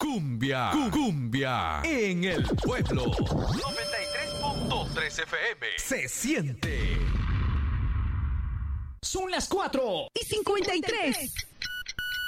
Cumbia en el pueblo. 93.3 FM. Se siente. Son las 4:53.